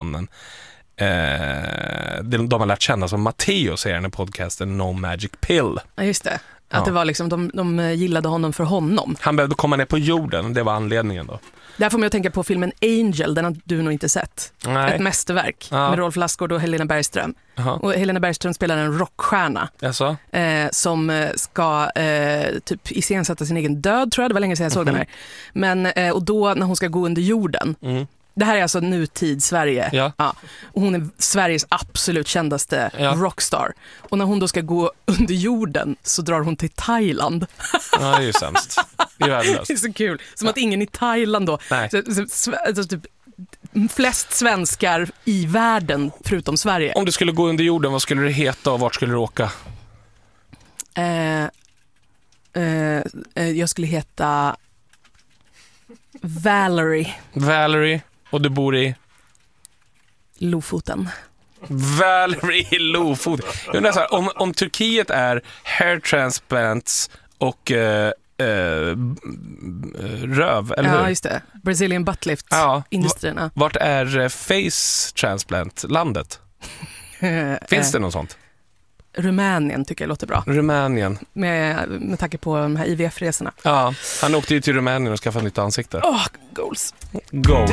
mannen. De har lärt känna som Matteo, säger han i podcasten No Magic Pill. Ja, just det. Att det var liksom, de gillade honom för honom. Han behövde komma ner på jorden, det var anledningen då. Där får man ju tänka på filmen Angel, den har du nog inte sett. Nej. Ett mästerverk med Rolf Lassgård och Helena Bergström. Och Helena Bergström spelar en rockstjärna som ska typ iscensätta sin egen död, tror jag. Det var länge sedan jag såg den här. Men, och då när hon ska gå under jorden... Det här är alltså nutid Sverige. Ja. Och hon är Sveriges absolut kändaste rockstar. Och när hon då ska gå under jorden så drar hon till Thailand. Ja, det är ju sämst. Det är värdelöst. Det är så kul. Som att ingen i Thailand då... Så typ, flest svenskar i världen förutom Sverige. Om du skulle gå under jorden, vad skulle det heta och vart skulle du åka? Jag skulle heta Valerie. Och du bor i? Lofoten. Valerie i Lofoten. Jag undrar så här, om Turkiet är hair transplants och röv, eller hur? Ja, just det. Brazilian buttlift-industrierna. Vart är face transplant-landet? Finns det något sånt? Rumänien tycker jag låter bra. Rumänien. Med tanke på de här IVF-resorna. Ja, han åkte ju till Rumänien och skaffade nytt ansikte. Goals.